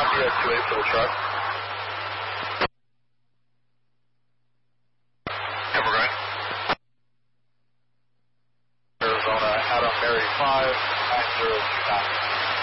copy at 28 for the truck. Yeah, we're going. Arizona, Adam Mary 5, 9029.